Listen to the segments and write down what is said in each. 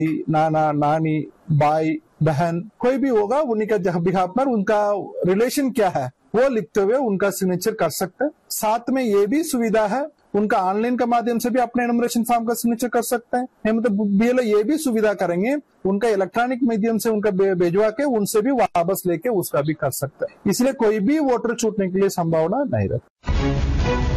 नाना नानी भाई बहन कोई भी होगा, उन्हीं का बिहाफ पर उनका रिलेशन क्या है वो लिखते हुए उनका सिग्नेचर कर सकते हैं। साथ में ये भी सुविधा है, उनका ऑनलाइन के माध्यम से भी अपने एनुमरेशन फॉर्म का सिग्नेचर कर सकते हैं। मतलब बीएलओ ये भी सुविधा करेंगे, उनका इलेक्ट्रॉनिक मीडियम से उनका भेजवा के उनसे भी वापस लेके उसका भी कर सकते हैं। इसलिए कोई भी वोटर छूटने के लिए संभावना नहीं रहती।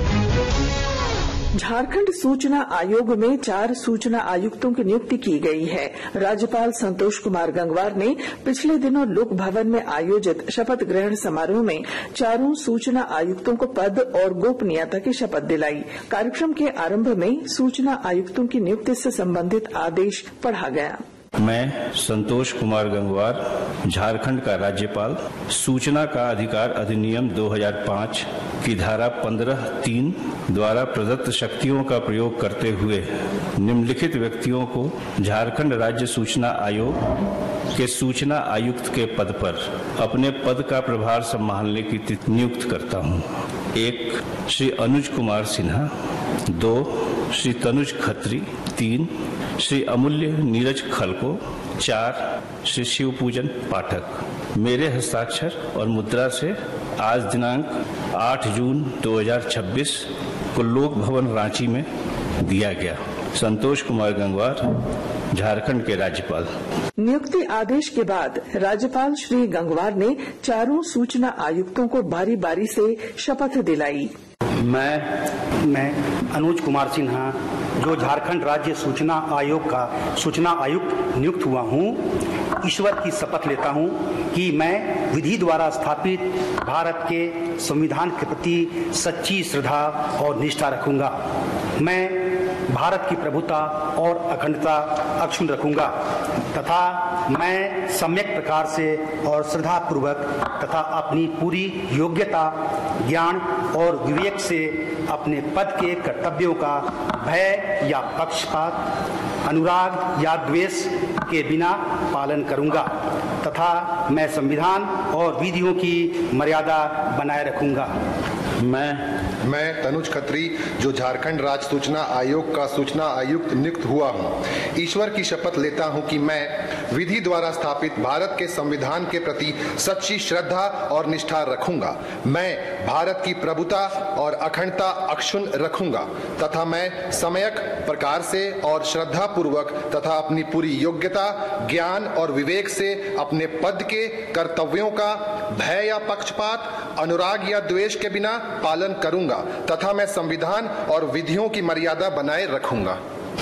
झारखंड सूचना आयोग में 4 सूचना आयुक्तों की नियुक्ति की गई है। राज्यपाल संतोष कुमार गंगवार ने पिछले दिनों लोक भवन में आयोजित शपथ ग्रहण समारोह में 4 सूचना आयुक्तों को पद और गोपनीयता की शपथ दिलाई। कार्यक्रम के आरंभ में सूचना आयुक्तों की नियुक्ति से संबंधित आदेश पढ़ा गया। मैं संतोष कुमार गंगवार, झारखंड का राज्यपाल, सूचना का अधिकार अधिनियम 2005 की धारा 15(3) द्वारा प्रदत्त शक्तियों का प्रयोग करते हुए निम्नलिखित व्यक्तियों को झारखंड राज्य सूचना आयोग के सूचना आयुक्त के पद पर अपने पद का प्रभार संभालने की तिथि नियुक्त करता हूँ। 1 श्री अनुज कुमार सिन्हा, 2 श्री तनुज खत्री, 3 श्री अमूल्य नीरज खलको, 4 श्री शिवपूजन पाठक। मेरे हस्ताक्षर और मुद्रा से आज दिनांक 8 जून 2026 को लोक भवन रांची में दिया गया। संतोष कुमार गंगवार, झारखंड के राज्यपाल। नियुक्ति आदेश के बाद राज्यपाल श्री गंगवार ने 4 सूचना आयुक्तों को बारी बारी से शपथ दिलाई। मैं अनुज कुमार सिन्हा, जो झारखंड राज्य सूचना आयोग का सूचना आयुक्त नियुक्त हुआ हूँ, ईश्वर की शपथ लेता हूँ कि मैं विधि द्वारा स्थापित भारत के संविधान के प्रति सच्ची श्रद्धा और निष्ठा रखूंगा। मैं भारत की प्रभुता और अखंडता अक्षुण्ण रखूंगा तथा मैं सम्यक प्रकार से और श्रद्धा पूर्वक तथा अपनी पूरी योग्यता, ज्ञान और विवेक से अपने पद के कर्तव्यों का भय या पक्षपात, अनुराग या द्वेष के बिना पालन करूंगा तथा मैं संविधान और विधियों की मर्यादा बनाए रखूंगा। मैं तनुज खत्री, जो झारखंड राज्य सूचना आयोग का सूचना आयुक्त नियुक्त हुआ हूँ, ईश्वर की शपथ लेता हूँ कि मैं विधि द्वारा स्थापित भारत के संविधान के प्रति सच्ची श्रद्धा और निष्ठा रखूंगा। मैं भारत की प्रभुता और अखंडता अक्षुण्ण रखूंगा तथा मैं सम्यक प्रकार से और श्रद्धा पूर्वक तथा अपनी पूरी योग्यता, ज्ञान और विवेक से अपने पद के कर्तव्यों का भय या पक्षपात, अनुराग या द्वेष के बिना पालन करूंगा तथा मैं संविधान और विधियों की मर्यादा बनाए रखूंगा।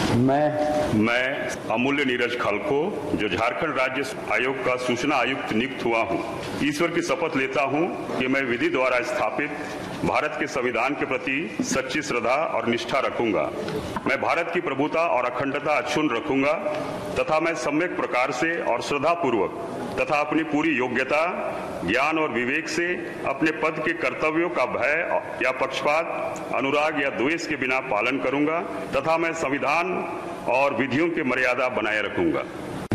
मैं अमूल्य नीरज खलको, जो झारखंड राज्य आयोग का सूचना आयुक्त नियुक्त हुआ हूँ, ईश्वर की शपथ लेता हूँ कि मैं विधि द्वारा स्थापित भारत के संविधान के प्रति सच्ची श्रद्धा और निष्ठा रखूंगा। मैं भारत की प्रभुता और अखंडता अक्षुण्ण रखूंगा तथा मैं सम्यक प्रकार से और श्रद्धा पूर्वक तथा अपनी पूरी योग्यता, ज्ञान और विवेक से अपने पद के कर्तव्यों का भय या पक्षपात, अनुराग या द्वेष के बिना पालन करूंगा तथा मैं संविधान और विधियों की मर्यादा बनाए रखूंगा।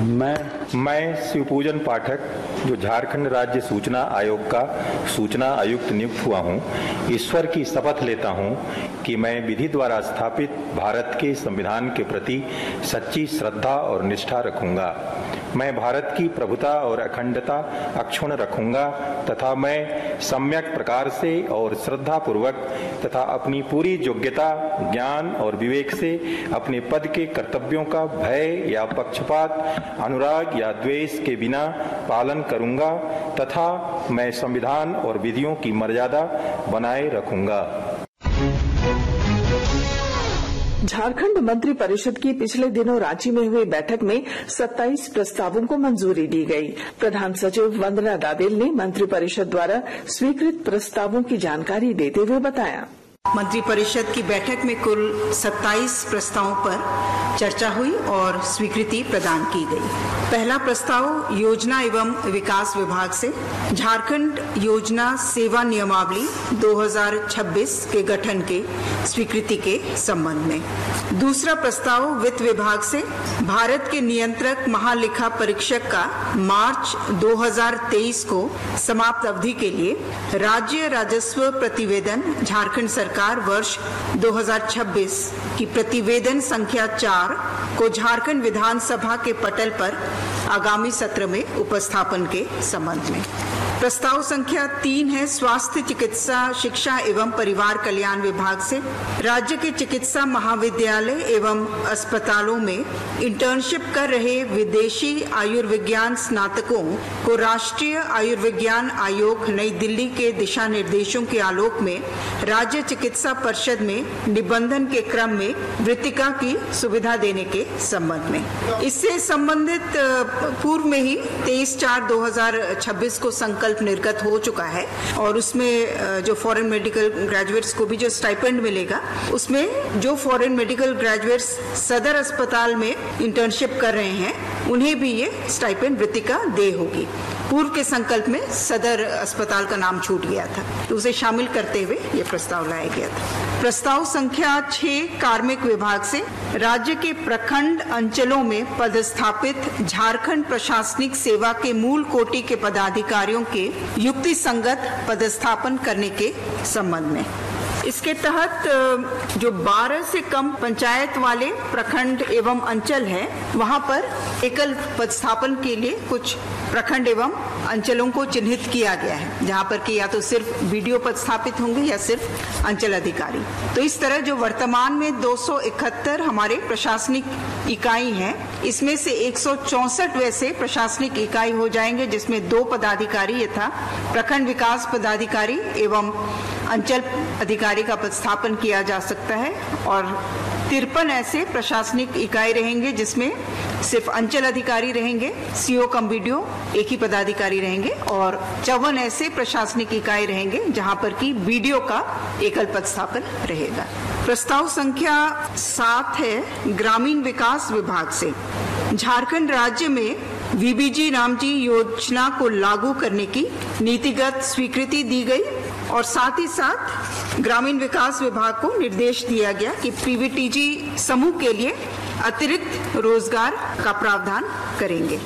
मैं शिवपूजन पाठक, जो झारखंड राज्य सूचना आयोग का सूचना आयुक्त नियुक्त हुआ हूँ, ईश्वर की शपथ लेता हूँ कि मैं विधि द्वारा स्थापित भारत के संविधान के प्रति सच्ची श्रद्धा और निष्ठा रखूंगा। मैं भारत की प्रभुता और अखंडता अक्षुण्ण रखूंगा तथा मैं सम्यक प्रकार से और श्रद्धा पूर्वक तथा अपनी पूरी योग्यता, ज्ञान और विवेक से अपने पद के कर्तव्यों का भय या पक्षपात, अनुराग या द्वेष के बिना पालन करूंगा तथा मैं संविधान और विधियों की मर्यादा बनाए रखूंगा। झारखंड मंत्री परिषद की पिछले दिनों रांची में हुई बैठक में 27 प्रस्तावों को मंजूरी दी गई। प्रधान सचिव वंदना दादेल ने मंत्री परिषद द्वारा स्वीकृत प्रस्तावों की जानकारी देते हुए बताया। मंत्री परिषद की बैठक में कुल 27 प्रस्तावों पर चर्चा हुई और स्वीकृति प्रदान की गई। पहला प्रस्ताव योजना एवं विकास विभाग से झारखंड योजना सेवा नियमावली 2026 के गठन के स्वीकृति के संबंध में। दूसरा प्रस्ताव वित्त विभाग से भारत के नियंत्रक महालेखा परीक्षक का मार्च 2023 को समाप्त अवधि के लिए राज्य राजस्व प्रतिवेदन झारखंड सरकार सरकार वर्ष 2026 की प्रतिवेदन संख्या 4 को झारखंड विधानसभा के पटल पर आगामी सत्र में उपस्थापन के संबंध में। प्रस्ताव संख्या 3 है स्वास्थ्य चिकित्सा शिक्षा एवं परिवार कल्याण विभाग से राज्य के चिकित्सा महाविद्यालय एवं अस्पतालों में इंटर्नशिप कर रहे विदेशी आयुर्विज्ञान स्नातकों को राष्ट्रीय आयुर्विज्ञान आयोग नई दिल्ली के दिशा निर्देशों के आलोक में राज्य चिकित्सा परिषद में निबंधन के क्रम में वृत्तिका की सुविधा देने के संबंध में। इससे संबंधित पूर्व में ही 23/4/2026 को संकल्प निर्गत हो चुका है और उसमें जो फॉरेन मेडिकल ग्रेजुएट्स को भी जो स्टाइपेंड मिलेगा, उसमें जो फॉरेन मेडिकल ग्रेजुएट्स सदर अस्पताल में इंटर्नशिप कर रहे हैं उन्हें भी ये स्टाइपेंड वृत्तिका देय होगी। पूर्व के संकल्प में सदर अस्पताल का नाम छूट गया था, तो उसे शामिल करते हुए ये प्रस्ताव लाया गया था। प्रस्ताव संख्या 6 कार्मिक विभाग से राज्य के प्रखंड अंचलों में पदस्थापित झारखंड प्रशासनिक सेवा के मूल कोटि के पदाधिकारियों के युक्ति संगत पदस्थापन करने के संबंध में। इसके तहत जो 12 से कम पंचायत वाले प्रखंड एवं अंचल है, वहां पर एकल पदस्थापन के लिए कुछ प्रखंड एवं अंचलों को चिन्हित किया गया है, जहां पर कि या तो सिर्फ बीडीओ पदस्थापित होंगे या सिर्फ अंचल अधिकारी। तो इस तरह जो वर्तमान में 271 हमारे प्रशासनिक इकाई हैं, इसमें से 164 वैसे प्रशासनिक इकाई हो जाएंगे जिसमें 2 पदाधिकारी यथा प्रखंड विकास पदाधिकारी एवं अंचल अधिकारी का पदस्थापन किया जा सकता है और 53 ऐसे प्रशासनिक इकाई रहेंगे जिसमें सिर्फ अंचल अधिकारी रहेंगे, सीओ कम बीडीओ एक ही पदाधिकारी रहेंगे और 54 ऐसे प्रशासनिक इकाई रहेंगे जहां पर कि बीडीओ का एकल पदस्थापन रहेगा। प्रस्ताव संख्या 7 है ग्रामीण विकास विभाग से झारखंड राज्य में वीबीजी रामजी योजना को लागू करने की नीतिगत स्वीकृति दी गई और साथ ही साथ ग्रामीण विकास विभाग को निर्देश दिया गया कि पीवीटीजी समूह के लिए अतिरिक्त रोजगार का प्रावधान करेंगे।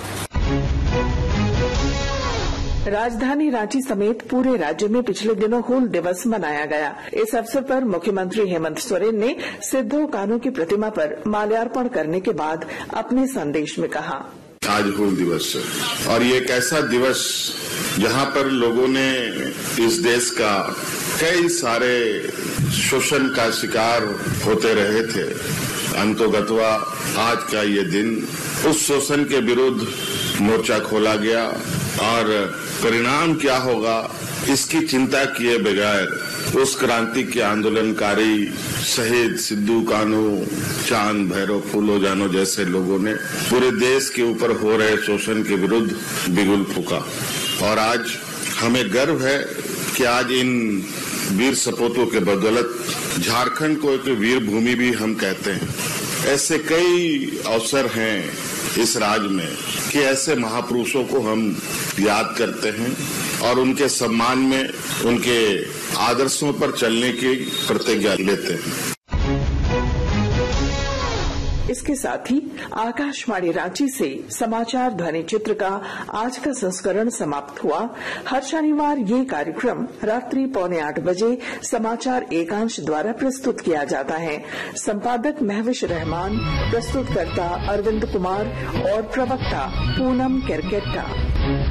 राजधानी रांची समेत पूरे राज्य में पिछले दिनों हूल दिवस मनाया गया। इस अवसर पर मुख्यमंत्री हेमंत सोरेन ने सिद्धो कान्हू की प्रतिमा पर माल्यार्पण करने के बाद अपने संदेश में कहा, आज हूल दिवस है और ये एक ऐसा दिवस जहां पर लोगों ने इस देश का कई सारे शोषण का शिकार होते रहे थे। अंतोगत्वा आज का ये दिन उस शोषण के विरुद्ध मोर्चा खोला गया और परिणाम क्या होगा इसकी चिंता किए बगैर उस क्रांति के आंदोलनकारी शहीद सिद्धू कान्हू, चांद भैरव, फूलो जानो जैसे लोगों ने पूरे देश के ऊपर हो रहे शोषण के विरुद्ध बिगुल फूका और आज हमें गर्व है कि आज इन वीर सपूतों के बदौलत झारखंड को एक वीर भूमि भी हम कहते हैं। ऐसे कई अवसर हैं इस राज्य में कि ऐसे महापुरुषों को हम याद करते हैं और उनके सम्मान में उनके आदर्शों पर चलने की प्रतिज्ञा लेते हैं। इसके साथ ही आकाशवाणी रांची से समाचार ध्वनि चित्र का आज का संस्करण समाप्त हुआ। हर शनिवार ये कार्यक्रम रात्रि 7:45 बजे समाचार एकांश द्वारा प्रस्तुत किया जाता है। संपादक महविश रहमान, प्रस्तुतकर्ता अरविंद कुमार और प्रवक्ता पूनम केरकेट्टा।